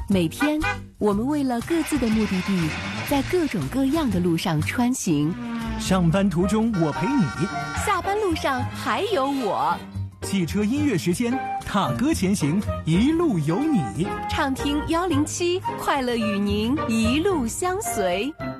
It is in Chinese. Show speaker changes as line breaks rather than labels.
每天，我们为了各自的目的地，在各种各样的路上穿行。
上班途中我陪你，
下班路上还有我。
汽车音乐时间，踏歌前行，一路有你。
畅听107，快乐与您一路相随。